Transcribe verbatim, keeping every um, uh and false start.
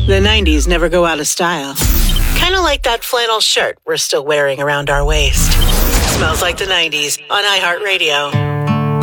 The nineties never go out of style. Kind of like that flannel shirt we're still wearing around our waist. Smells like the nineties on iHeartRadio.